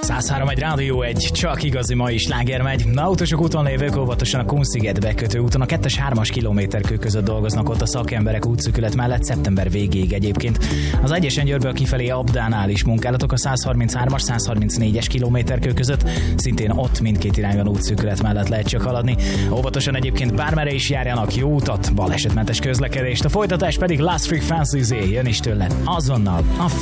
103 egy Rádió 1, csak igazi mai sláger megy. Na, autósok úton lévők óvatosan a Kunsziget bekötő úton a 2-3-as kilométerkő között dolgoznak ott a szakemberek útszűkület mellett szeptember végéig egyébként. Az egyesen Győrből kifelé Abdánál is munkálatok a 133-as, 134-es kilométerkő között, szintén ott mindkét irányban útszűkület mellett lehet csak haladni. Óvatosan egyébként bármerre is járjanak, jó utat, balesetmentes közlekedést, a folytatás pedig Last Freak Fancy Z jön is tőle azonnal a